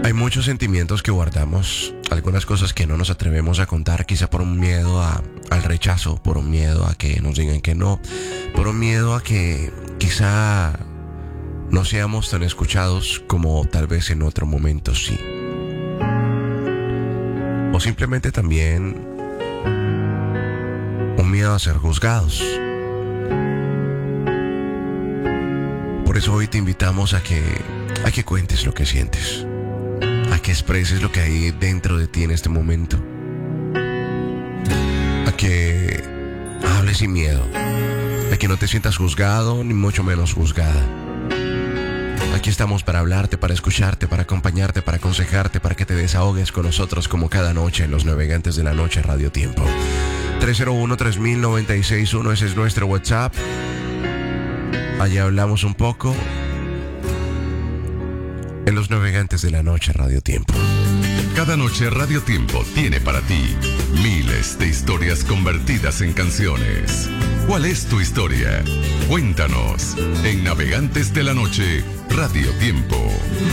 Hay muchos sentimientos que guardamos, algunas cosas que no nos atrevemos a contar, quizá por un miedo al rechazo, por un miedo a que nos digan que no, por un miedo a que quizá no seamos tan escuchados como tal vez en otro momento sí. O simplemente también un miedo a ser juzgados. Por eso hoy te invitamos a que cuentes lo que sientes, a que expreses lo que hay dentro de ti en este momento, a que hables sin miedo, a que no te sientas juzgado ni mucho menos juzgada. Aquí estamos para hablarte, para escucharte, para acompañarte, para aconsejarte, para que te desahogues con nosotros como cada noche en Los Navegantes de la Noche Radio Tiempo. 301-3000-961, ese es nuestro WhatsApp. Allá hablamos un poco en Los Navegantes de la Noche Radio Tiempo. Cada noche Radio Tiempo tiene para ti miles de historias convertidas en canciones. ¿Cuál es tu historia? Cuéntanos en Navegantes de la Noche Radio Tiempo.